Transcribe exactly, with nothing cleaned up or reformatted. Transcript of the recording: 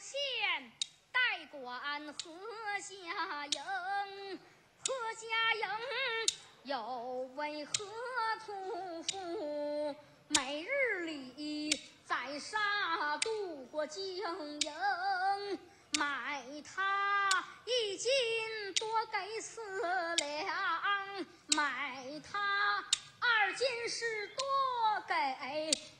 县代管何家营，何家营有位何屠夫，每日里在沙渡过经营，买他一斤多给四两，买他二斤是多给